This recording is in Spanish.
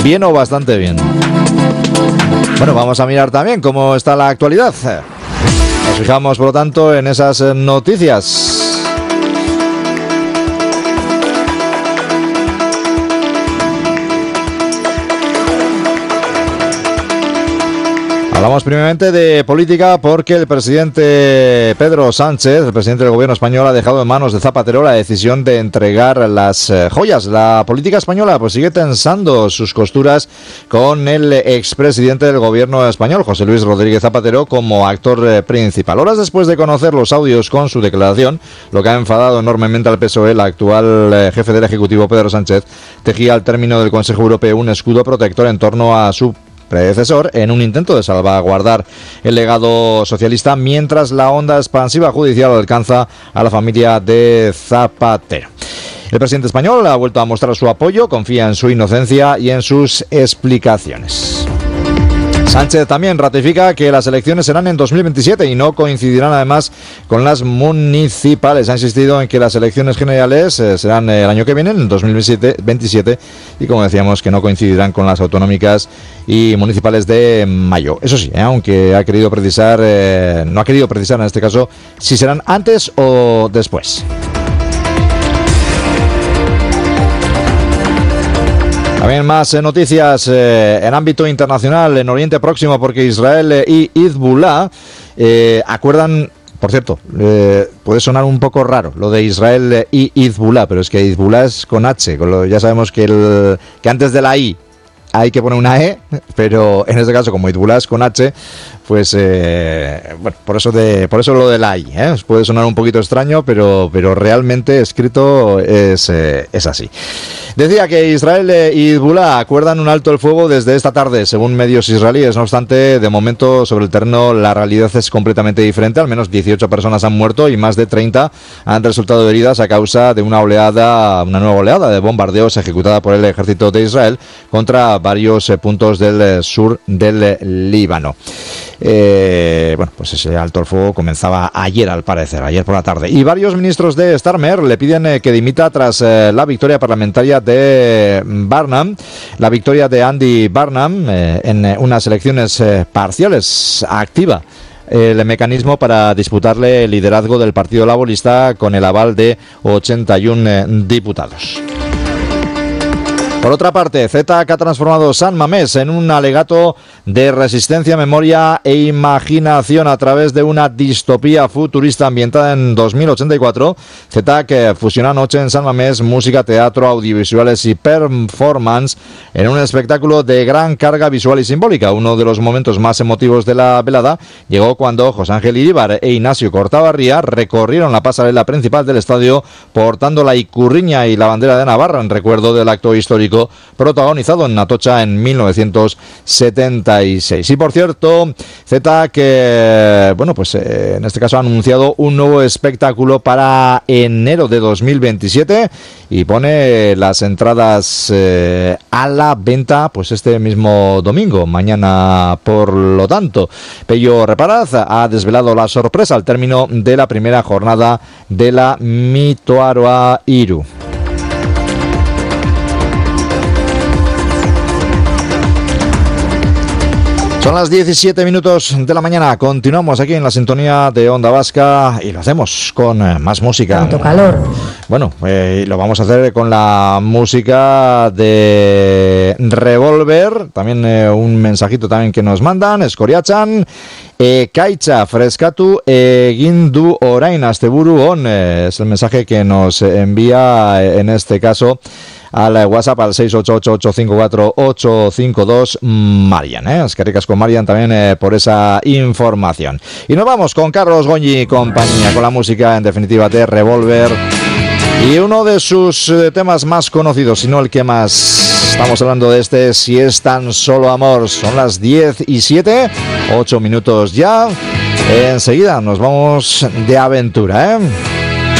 bien o bastante bien. Bueno, vamos a mirar también cómo está la actualidad. Nos fijamos, por lo tanto, en esas noticias. Hablamos primeramente de política porque el presidente Pedro Sánchez, el presidente del gobierno español, ha dejado en manos de Zapatero la decisión de entregar las joyas. La política española pues sigue tensando sus costuras con el expresidente del gobierno español, José Luis Rodríguez Zapatero, como actor principal. Horas después de conocer los audios con su declaración, lo que ha enfadado enormemente al PSOE, el actual jefe del Ejecutivo, Pedro Sánchez, tejía al término del Consejo Europeo un escudo protector en torno a su predecesor en un intento de salvaguardar el legado socialista mientras la onda expansiva judicial alcanza a la familia de Zapatero. El presidente español ha vuelto a mostrar su apoyo, confía en su inocencia y en sus explicaciones. Sánchez también ratifica que las elecciones serán en 2027 y no coincidirán además con las municipales. Ha insistido en que las elecciones generales serán el año que viene, en 2027, y como decíamos, que no coincidirán con las autonómicas y municipales de mayo. Eso sí, aunque ha querido precisar, no ha querido precisar en este caso si serán antes o después. También más noticias en ámbito internacional, en Oriente Próximo, porque Israel y Hezbollah acuerdan. Por cierto, puede sonar un poco raro lo de Israel y Hezbollah, pero es que Hezbollah es con H, ya sabemos que antes de la I hay que poner una E, pero en este caso, como Hezbollah es con H, pues bueno, por eso lo de la I, puede sonar un poquito extraño, pero realmente escrito es así. Decía que Israel y Hezbollah acuerdan un alto el fuego desde esta tarde, según medios israelíes. No obstante, de momento sobre el terreno la realidad es completamente diferente. Al menos 18 personas han muerto y más de 30 han resultado heridas a causa de una nueva oleada de bombardeos ejecutada por el ejército de Israel contra varios puntos del sur del Líbano. Bueno, pues ese alto el fuego comenzaba ayer, al parecer, ayer por la tarde. Y varios ministros de Starmer le piden que dimita tras la victoria parlamentaria de Barnum, la victoria de Andy Barnum en unas elecciones parciales. Activa el mecanismo para disputarle el liderazgo del Partido Laborista con el aval de 81 diputados. Por otra parte, ZAC ha transformado San Mamés en un alegato de resistencia, memoria e imaginación a través de una distopía futurista ambientada en 2084. ZAC fusiona anoche en San Mamés música, teatro, audiovisuales y performance en un espectáculo de gran carga visual y simbólica. Uno de los momentos más emotivos de la velada llegó cuando José Ángel Iríbar e Ignacio Cortabarría recorrieron la pasarela principal del estadio portando la icurriña y la bandera de Navarra en recuerdo del acto histórico protagonizado en Atocha en 1976. Y por cierto, ZAC, bueno, pues en este caso ha anunciado un nuevo espectáculo para enero de 2027 y pone las entradas a la venta pues este mismo domingo, mañana por lo tanto. Pello Reparaz ha desvelado la sorpresa al término de la primera jornada de la Mitoaroa Iru. Son las 17 minutos de la mañana. Continuamos aquí en la sintonía de Onda Vasca y lo hacemos con más música. Tanto calor. Bueno, lo vamos a hacer con la música de Revolver. También un mensajito también que nos mandan. Eskoriatxan, Kaitza freskatu egin du orain asteburu on. Es el mensaje que nos envía en este caso al WhatsApp al 688-854-852 Marian. Eskerrik asko Marian también por esa información. Y nos vamos con Carlos Goñi y compañía, con la música en definitiva de Revolver y uno de sus temas más conocidos, si no el que más. Estamos hablando de este Si es tan solo amor. Son las 10:07, 8 minutos ya. Enseguida nos vamos de aventura,